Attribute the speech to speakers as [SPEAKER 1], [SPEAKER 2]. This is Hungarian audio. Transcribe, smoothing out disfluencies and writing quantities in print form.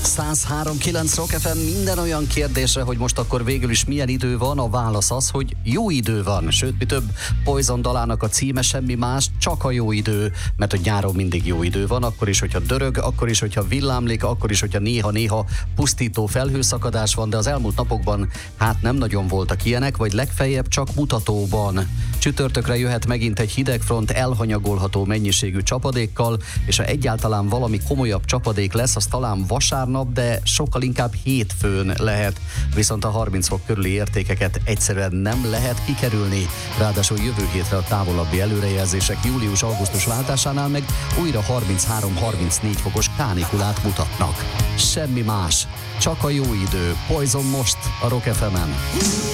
[SPEAKER 1] 103.9 Rock FM minden olyan kérdésre, hogy most akkor végül is milyen idő van, a válasz az, hogy jó idő van. Sőt, mi több, Poison dalának a címe semmi más, csak a jó idő, mert hogy nyáron mindig jó idő van, akkor is, hogyha dörög, akkor is, hogyha villámlik, akkor is, hogyha néha-néha pusztító felhőszakadás van, de az elmúlt napokban hát nem nagyon voltak ilyenek, vagy legfeljebb csak mutatóban. Csütörtökre jöhet megint egy hidegfront elhanyagolható mennyiségű csapadékkal, és ha egyáltalán valami komolyabb csapadék lesz, az talán vasárnap, de sokkal inkább hétfőn lehet. Viszont a 30 fok körüli értékeket egyszerűen nem lehet kikerülni. Ráadásul jövő hétre a távolabbi előrejelzések július-augusztus váltásánál meg újra 33-34 fokos kánikulát mutatnak. Semmi más, csak a jó idő. Poison most a Rock FM-en.